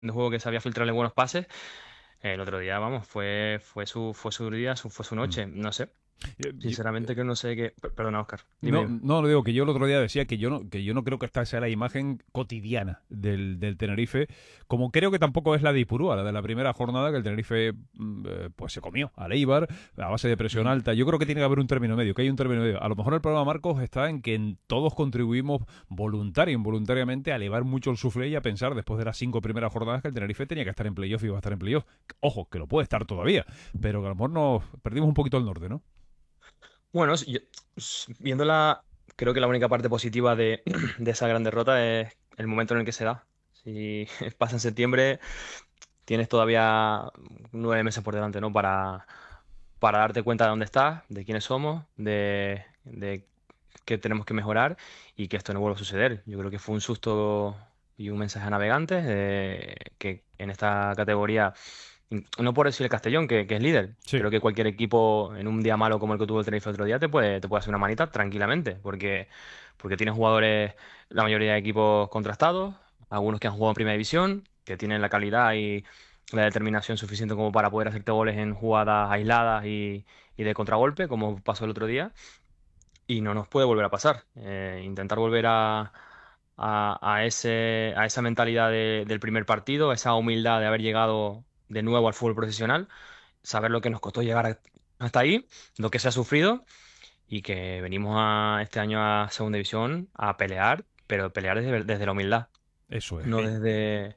de juego que sabía filtrarle buenos pases. El otro día, vamos, fue su día, fue su Mm. noche. No sé. Yo- yo- Sinceramente que no sé qué. Perdona, Oscar. Dime, No, dime. no, digo que yo el otro día decía que yo no creo que esta sea la imagen cotidiana del Tenerife, como creo que tampoco es la de Ipurúa, la de la primera jornada que el Tenerife pues se comió al Eibar a base de presión Mm. alta. Yo creo que tiene que haber un término medio, que hay un término medio. A lo mejor el problema, Marcos, está en que todos contribuimos voluntario e involuntariamente a elevar mucho el suflé y a pensar después de las 5 primeras jornadas que el Tenerife tenía que estar en playoff y iba a estar en playoff. Ojo, que lo puede estar todavía, pero que a lo mejor nos perdimos un poquito el norte, ¿no? Bueno, viéndola, creo que la única parte positiva de, de esa gran derrota es el momento en el que se da. Si pasa en septiembre, tienes todavía 9 meses por delante, ¿no? Para darte cuenta de dónde estás, de quiénes somos, de qué tenemos que mejorar y que esto no vuelva a suceder. Yo creo que fue un susto y un mensaje a navegantes que en esta categoría, no por decir el Castellón, que es líder, Sí. creo que cualquier equipo en un día malo como el que tuvo el Tenerife el otro día te puede hacer una manita tranquilamente, porque tienes jugadores, la mayoría de equipos contrastados, algunos que han jugado en Primera División, que tienen la calidad y la determinación suficiente como para poder hacerte goles en jugadas aisladas y de contragolpe, como pasó el otro día, y no nos puede volver a pasar. Intentar volver a esa mentalidad del primer partido, esa humildad de haber llegado de nuevo al fútbol profesional, saber lo que nos costó llegar hasta ahí, lo que se ha sufrido y que venimos este año a Segunda División a pelear, pero pelear desde la humildad, Eso es. no desde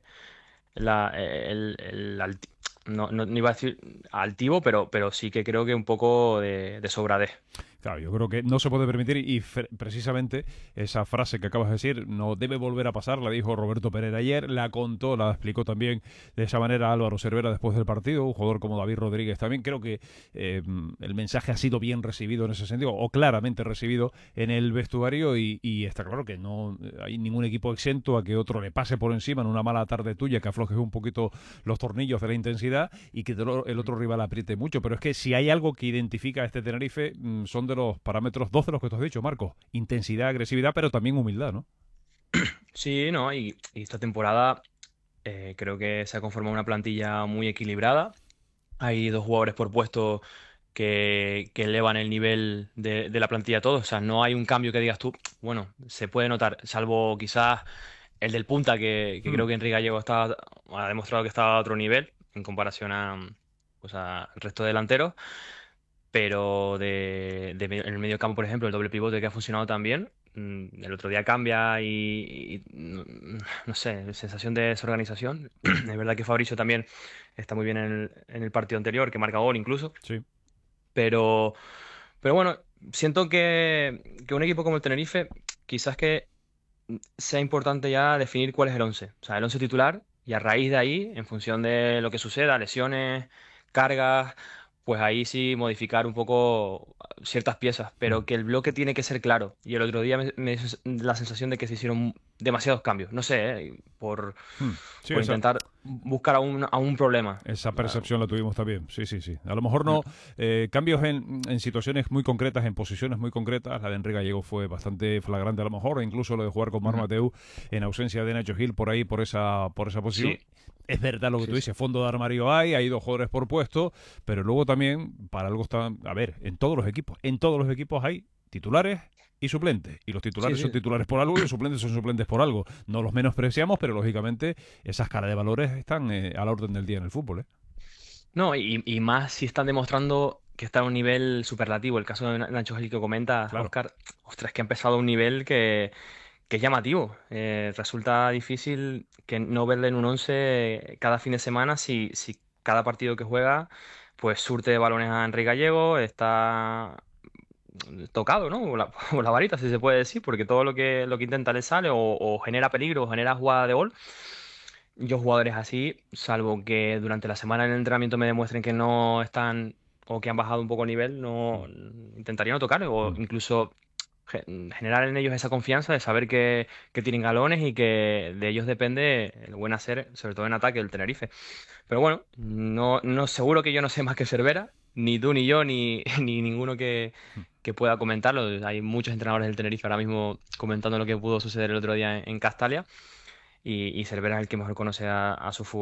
no iba a decir altivo, pero sí que creo que un poco de sobradez. Claro, yo creo que no se puede permitir y precisamente esa frase que acabas de decir no debe volver a pasar, la dijo Roberto Pereira ayer, la contó, la explicó también de esa manera Álvaro Cervera después del partido, un jugador como David Rodríguez también. Creo que el mensaje ha sido bien recibido en ese sentido, o claramente recibido en el vestuario y está claro que no hay ningún equipo exento a que otro le pase por encima en una mala tarde tuya, que aflojes un poquito los tornillos de la intensidad y que el otro rival apriete mucho. Pero es que si hay algo que identifica a este Tenerife, son de los parámetros, dos de los que tú has dicho, Marco. Intensidad, agresividad, pero también humildad, ¿no? Sí, ¿no? Y esta temporada creo que se ha conformado una plantilla muy equilibrada. Hay dos jugadores por puesto que elevan el nivel de la plantilla a todos. O sea, no hay un cambio que digas tú, bueno, se puede notar, salvo quizás el del punta, que Hmm. creo que Enrique Gallego ha demostrado que está a otro nivel en comparación pues al resto de delanteros. Pero en el medio campo, por ejemplo, el doble pivote que ha funcionado también, el otro día cambia no sé, sensación de desorganización. Es verdad que Fabricio también está muy bien en el partido anterior, que marca gol incluso, Sí. pero, pero bueno, siento que un equipo como el Tenerife, quizás que sea importante ya definir cuál es el once, o sea, el once titular, y a raíz de ahí, en función de lo que suceda, lesiones, cargas, pues ahí sí modificar un poco ciertas piezas, Hmm. pero que el bloque tiene que ser claro. Y el otro día me dio la sensación de que se hicieron demasiados cambios, no sé, Hmm. Sí, por intentar buscar a un problema. esa Ah, percepción la tuvimos también, sí, sí, sí. A lo mejor mm, no, cambios en situaciones muy concretas, en posiciones muy concretas. La de Enrique Gallego fue bastante flagrante a lo mejor, e incluso lo de jugar con Mar mm, Mateu en ausencia de Nacho Gil por ahí, por esa posición. sí, Es verdad lo que tú sí, sí. dices, fondo de armario hay dos jugadores por puesto, pero luego también para algo está, a ver, en todos los equipos hay titulares y suplentes. Y los Sí, titulares son sí. titulares por algo y los suplentes son suplentes por algo. No los menospreciamos, pero lógicamente esa escala de valores están a la orden del día en el fútbol, ¿eh? No, y más si están demostrando que está a un nivel superlativo. El caso de Nacho Gil que comenta, Claro. Oscar, ostras, que ha empezado a un nivel que es llamativo. Resulta difícil que no verle en un 11 cada fin de semana si cada partido que juega pues surte de balones a Enrique Gallego, está tocado, ¿no? O la varita, si se puede decir, porque todo lo que intenta le sale o genera peligro o genera jugada de gol. Yo jugadores así, salvo que durante la semana en el entrenamiento me demuestren que no están o que han bajado un poco el nivel, no Mm, intentaría no tocar o mm. incluso generar en ellos esa confianza de saber que tienen galones y que de ellos depende el buen hacer, sobre todo en ataque del Tenerife. Pero bueno, no seguro que yo no sé más que Cervera, ni tú ni yo ni, ni ninguno que pueda comentarlo. Hay muchos entrenadores del Tenerife ahora mismo comentando lo que pudo suceder el otro día en Castalia. y Cervera es el que mejor conoce a su